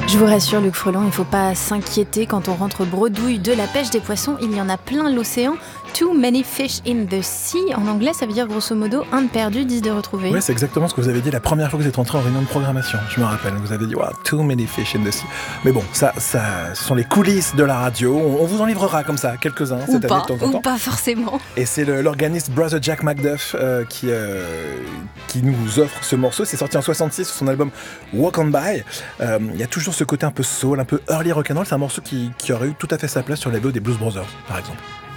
Je vous rassure, Luc Freland, il ne faut pas s'inquiéter quand on rentre bredouille de la pêche des poissons. Il y en a plein l'océan. Too many fish in the sea. En anglais, ça veut dire grosso modo un de perdu, 10 de retrouvé. Oui, c'est exactement ce que vous avez dit la première fois que vous êtes rentré en réunion de programmation. Je me rappelle, vous avez dit wow, too many fish in the sea. Mais bon, ça, ce sont les coulisses de la radio. On vous en livrera comme ça quelques-uns cette année de temps en temps. Ou pas forcément. Et c'est l'organiste Brother Jack Macduff qui nous offre ce morceau. C'est sorti en 66 sur son album Walk On By. Il y a toujours ce côté un peu soul, un peu early rock'n'roll. C'est un morceau qui aurait eu tout à fait sa place sur les BO des Blues Brothers, par exemple.